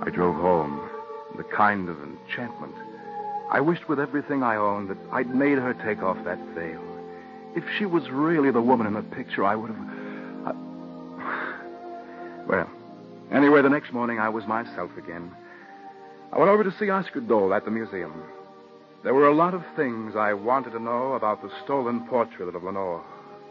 I drove home, the kind of enchantment. I wished with everything I owned that I'd made her take off that veil. If she was really the woman in the picture, I would have... Well, anyway, the next morning I was myself again. I went over to see Oscar Dole at the museum. There were a lot of things I wanted to know about the stolen portrait of Lenore.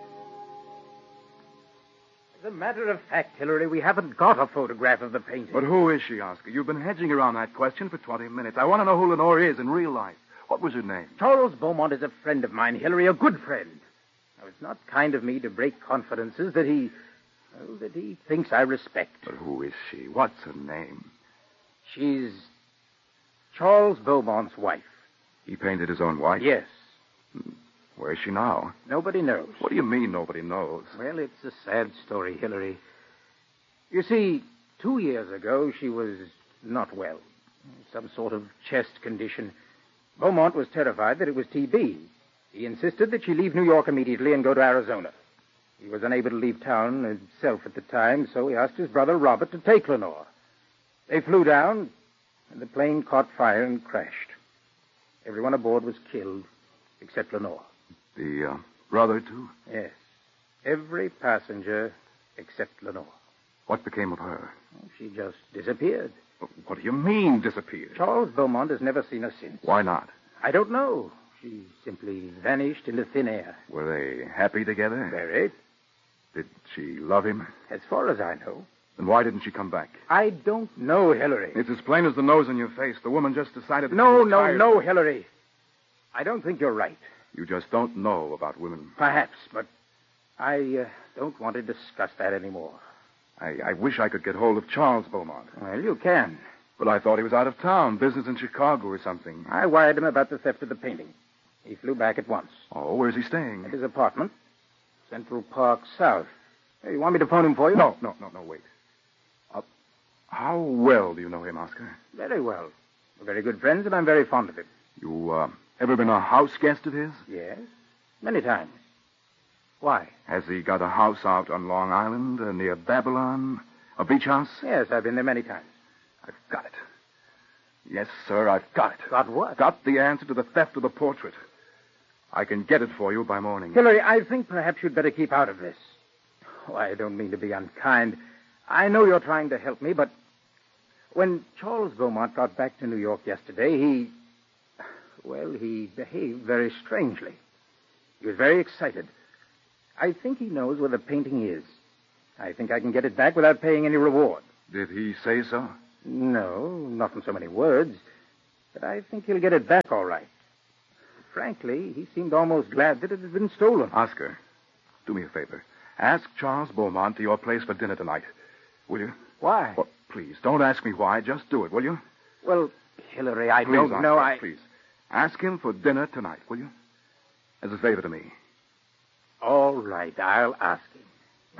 As a matter of fact, Hillary, we haven't got a photograph of the painting. But who is she, Oscar? You've been hedging around that question for 20 minutes. I want to know who Lenore is in real life. What was her name? Charles Beaumont is a friend of mine, Hillary, a good friend. Now, it's not kind of me to break confidences that he thinks I respect. But who is she? What's her name? She's Charles Beaumont's wife. He painted his own wife? Yes. Where is she now? Nobody knows. What do you mean nobody knows? Well, it's a sad story, Hillary. You see, 2 years ago, she was not well. Some sort of chest condition. Beaumont was terrified that it was TB. He insisted that she leave New York immediately and go to Arizona. He was unable to leave town himself at the time, so he asked his brother Robert to take Lenore. They flew down, and the plane caught fire and crashed. Everyone aboard was killed, except Lenore. The brother, too? Yes. Every passenger except Lenore. What became of her? She just disappeared. What do you mean, disappeared? Charles Beaumont has never seen her since. Why not? I don't know. She simply vanished into thin air. Were they happy together? Very. Did she love him? As far as I know. Then why didn't she come back? I don't know, Hillary. It's as plain as the nose on your face. The woman just decided that No, Hillary. I don't think you're right. You just don't know about women. Perhaps, but I don't want to discuss that anymore. I wish I could get hold of Charles Beaumont. Well, you can. But I thought he was out of town, business in Chicago or something. I wired him about the theft of the painting. He flew back at once. Oh, where's he staying? At his apartment, Central Park South. Hey, you want me to phone him for you? No, wait. How well do you know him, Oscar? Very well. We're very good friends, and I'm very fond of him. You, ever been a house guest of his? Yes, many times. Why? Has he got a house out on Long Island, near Babylon? A beach house? Yes, I've been there many times. I've got it. Yes, sir, I've got it. Got what? Got the answer to the theft of the portrait. I can get it for you by morning. Hillary, I think perhaps you'd better keep out of this. Oh, I don't mean to be unkind. I know you're trying to help me, but when Charles Beaumont got back to New York yesterday, he behaved very strangely. He was very excited. I think he knows where the painting is. I think I can get it back without paying any reward. Did he say so? No, not in so many words. But I think he'll get it back all right. Frankly, he seemed almost glad that it had been stolen. Oscar, do me a favor. Ask Charles Beaumont to your place for dinner tonight. Will you? Why? Well, please, don't ask me why. Just do it, will you? Well, Hillary, I please, don't Oscar, know. Please. Ask him for dinner tonight, will you? As a favor to me. All right, I'll ask him.